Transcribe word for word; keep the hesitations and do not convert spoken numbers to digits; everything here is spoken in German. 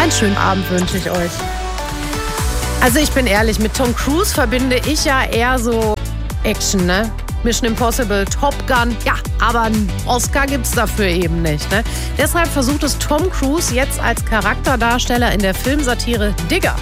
Einen schönen Abend wünsche ich euch. Also ich bin ehrlich, mit Tom Cruise verbinde ich ja eher so Action, ne? Mission Impossible, Top Gun, ja, aber einen Oscar gibt's dafür eben nicht, ne? Deshalb versucht es Tom Cruise jetzt als Charakterdarsteller in der Filmsatire Digger.